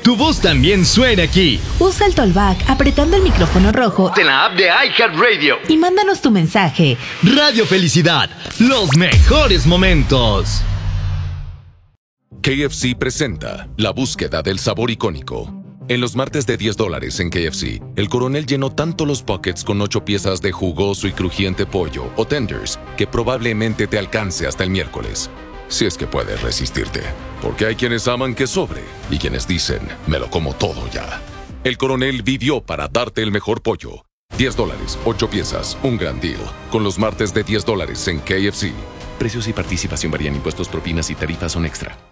tu voz también suena aquí. Usa el Tollback apretando el micrófono rojo En la app de iHeartRadio. y mándanos tu mensaje. Radio Felicidad, los mejores momentos. KFC presenta la búsqueda del sabor icónico. En los martes de $10 en KFC, el coronel llenó tanto los buckets con 8 piezas de jugoso y crujiente pollo o tenders que probablemente te alcance hasta el miércoles. Si es que puedes resistirte, porque hay quienes aman que sobre y quienes dicen, me lo como todo ya. El coronel vivió para darte el mejor pollo. $10, 8 piezas, un gran deal. Con los martes de $10 en KFC. Precios y participación varían, impuestos, propinas y tarifas son extra.